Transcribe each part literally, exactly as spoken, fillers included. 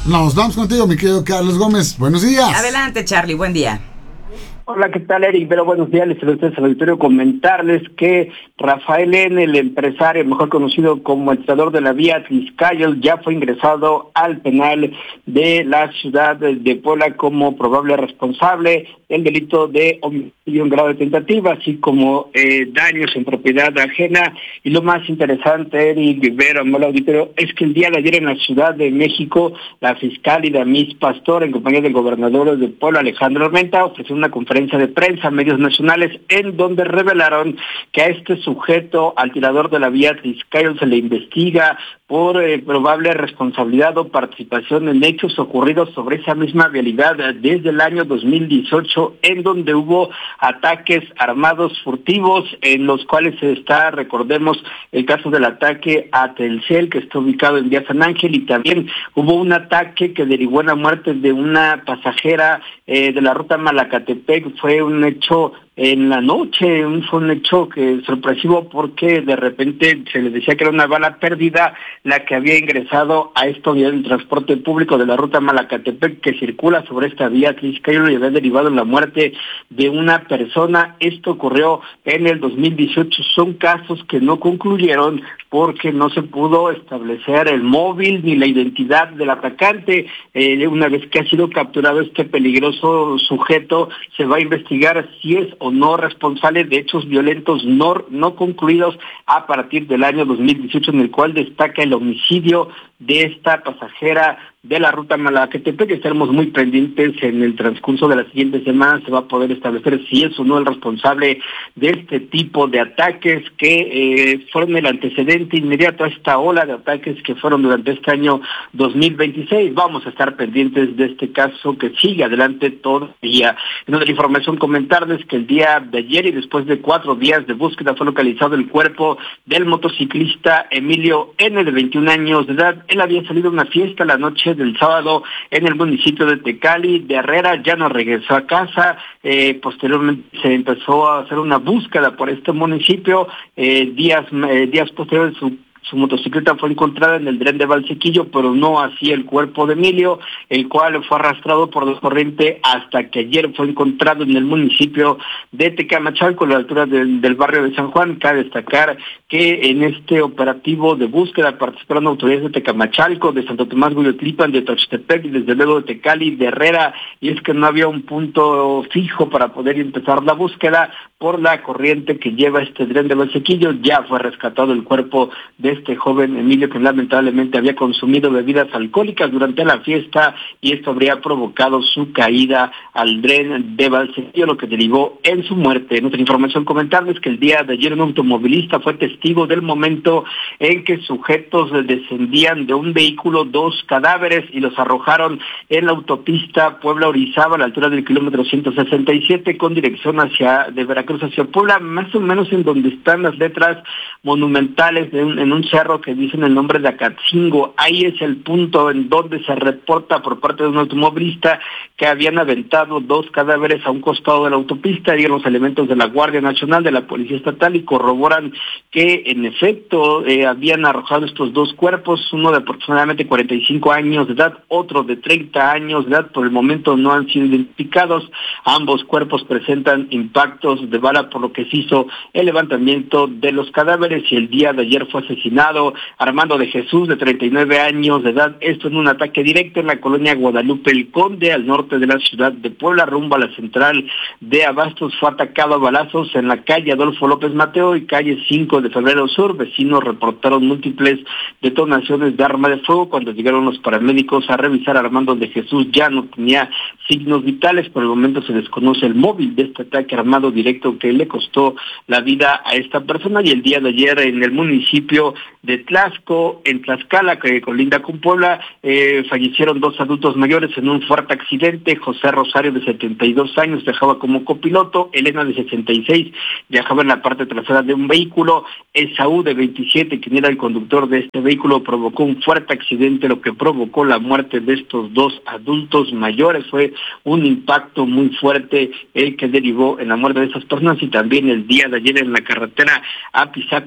Nos vamos contigo, mi querido Carlos Gómez. Buenos días. Adelante, Charlie, buen día. Hola, ¿qué tal, Eric? Pero buenos días, les saludo a ustedes al auditorio. Comentarles que Rafael N., el empresario mejor conocido como el titular de la vía Atlixcáyotl, ya fue ingresado al penal de la ciudad de Puebla como probable responsable del delito de homicidio en grado de tentativa, así como eh, daños en propiedad ajena. Y lo más interesante, Eric, ver al auditorio, es que el día de ayer en la Ciudad de México, la fiscal Iramis Pastor, en compañía del gobernador de Puebla, Alejandro Armenta, ofreció una conferencia de prensa a medios nacionales en donde revelaron que a este sujeto, al tirador de la vía Atlixcáyotl, se le investiga por eh, probable responsabilidad o participación en hechos ocurridos sobre esa misma vialidad desde el año dos mil dieciocho, en donde hubo ataques armados furtivos, en los cuales está, recordemos, el caso del ataque a Telcel, que está ubicado en Vía San Ángel, y también hubo un ataque que derivó en la muerte de una pasajera eh, de la ruta Malacatepec. Fue un hecho en la noche, un, fue un hecho que sorpresivo porque de repente se les decía que era una bala perdida la que había ingresado a esta unidad del transporte público de la ruta Malacatepec que circula sobre esta vía Atlixcáyotl y había derivado en la muerte de una persona. Esto ocurrió en el dos mil dieciocho. Son casos que no concluyeron porque no se pudo establecer el móvil ni la identidad del atacante. Eh, una vez que ha sido capturado este peligroso sujeto, se va a investigar si es o no responsable de hechos violentos no, no concluidos a partir del año dos mil dieciocho, en el cual destaca el homicidio de esta pasajera de la ruta Malacatepec. Estaremos muy pendientes en el transcurso de la siguiente semana. Se va a poder establecer si es o no el responsable de este tipo de ataques que eh, fueron el antecedente inmediato a esta ola de ataques que fueron durante este año dos mil veintiséis. Vamos a estar pendientes de este caso que sigue adelante todavía. En otra información, comentarles que el día de ayer y después de cuatro días de búsqueda fue localizado el cuerpo del motociclista Emilio N., de veintiún años de edad. Él había salido a una fiesta la noche del sábado en el municipio de Tecali de Herrera, ya no regresó a casa. Eh, posteriormente se empezó a hacer una búsqueda por este municipio. Eh, días, eh, días posteriores su Su motocicleta fue encontrada en el dren de Valsequillo, pero no así el cuerpo de Emilio, el cual fue arrastrado por la corriente hasta que ayer fue encontrado en el municipio de Tecamachalco, a la altura del, del barrio de San Juan. Cabe destacar que en este operativo de búsqueda participaron autoridades de Tecamachalco, de Santo Tomás Guyotlipan, de Tochtepec y desde luego de Tecali, de Herrera, y es que no había un punto fijo para poder empezar la búsqueda por la corriente que lleva este dren de Valsequillo. Ya fue rescatado el cuerpo de este joven Emilio, que lamentablemente había consumido bebidas alcohólicas durante la fiesta y esto habría provocado su caída al dren de Valsequillo, lo que derivó en su muerte. En otra información, comentarles que el día de ayer un automovilista fue testigo del momento en que sujetos descendían de un vehículo dos cadáveres y los arrojaron en la autopista Puebla-Orizaba, a la altura del kilómetro ciento sesenta y siete, con dirección hacia de Veracruz hacia Puebla, más o menos en donde están las letras monumentales de un, en un cerro que dicen el nombre de Acatzingo. Ahí es el punto en donde se reporta por parte de un automovilista que habían aventado dos cadáveres a un costado de la autopista. Llegan los elementos de la Guardia Nacional, de la Policía Estatal, y corroboran que en efecto eh, habían arrojado estos dos cuerpos, uno de aproximadamente cuarenta y cinco años de edad, otro de treinta años de edad. Por el momento no han sido identificados. Ambos cuerpos presentan impactos de bala, por lo que se hizo el levantamiento de los cadáveres, y el día de ayer fue asesinado Armando de Jesús, de treinta y nueve años de edad, esto en un ataque directo en la colonia Guadalupe El Conde, al norte de la ciudad de Puebla, rumbo a la central de Abastos. Fue atacado a balazos en la calle Adolfo López Mateo y calle cinco de Febrero Sur. Vecinos reportaron múltiples detonaciones de arma de fuego. Cuando llegaron los paramédicos a revisar, a Armando de Jesús ya no tenía signos vitales. Por el momento se desconoce el móvil de este ataque armado directo que le costó la vida a esta persona. Y el día de ayer en el municipio de Tlaxco, en Tlaxcala, que colinda con Puebla, eh, fallecieron dos adultos mayores en un fuerte accidente. José Rosario, de setenta y dos años, viajaba como copiloto. Elena, de sesenta y seis, viajaba en la parte trasera de un vehículo. Esaú, de veintisiete, quien era el conductor de este vehículo, provocó un fuerte accidente, lo que provocó la muerte de estos dos adultos mayores. Fue un impacto muy fuerte el que derivó en la muerte de esas personas. Y también el día de ayer en la carretera Apizaco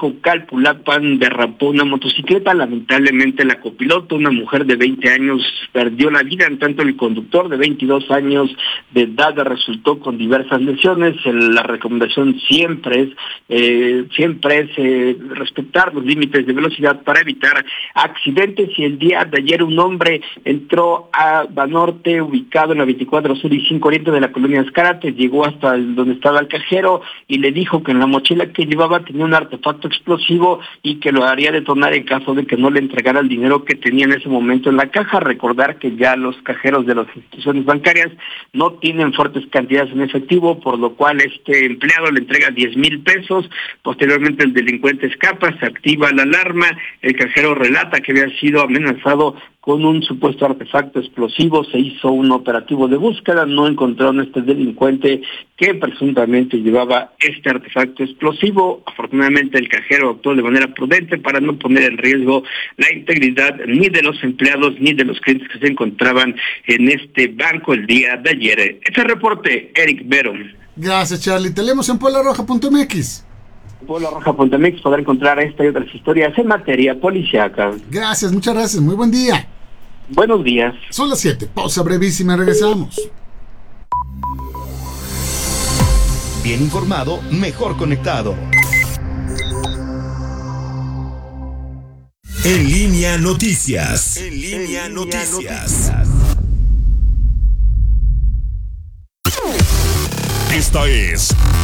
Polanco, Calpulapan, derrapó una motocicleta. Lamentablemente la copiloto, una mujer de veinte años, perdió la vida, en tanto el conductor de veintidós años de edad resultó con diversas lesiones. La recomendación siempre es, eh, siempre es eh, respetar los límites de velocidad para evitar accidentes. Y el día de ayer un hombre entró a Banorte, ubicado en la veinticuatro Sur y cinco Oriente de la colonia Escárate, llegó hasta el, donde estaba el cajero y le dijo que en la mochila que llevaba tenía un artefacto explosivo y que lo haría detonar en caso de que no le entregara el dinero que tenía en ese momento en la caja. Recordar que ya los cajeros de las instituciones bancarias no tienen fuertes cantidades en efectivo, por lo cual este empleado le entrega diez mil pesos. Posteriormente el delincuente escapa, se activa la alarma, el cajero relata que había sido amenazado con un supuesto artefacto explosivo. Se hizo un operativo de búsqueda, no encontraron a este delincuente que presuntamente llevaba este artefacto explosivo. Afortunadamente el cajero actuó de manera prudente para no poner en riesgo la integridad ni de los empleados ni de los clientes que se encontraban en este banco el día de ayer. Este reporte, Eric Vero. Gracias, Charlie. Te leemos en puebla roja punto m x. puebla roja punto m x podrá encontrar esta y otras historias en materia policiaca. Gracias, muchas gracias. Muy buen día. Buenos días. Son las siete. Pausa brevísima. Regresamos. Bien informado, mejor conectado. En línea noticias. En línea noticias. Esta es